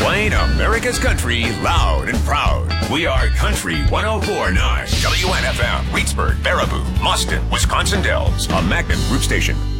Playing America's country loud and proud. We are Country 104.9. WNFM, Reedsburg, Baraboo, Mustin, Wisconsin Dells, a Magnum Group station.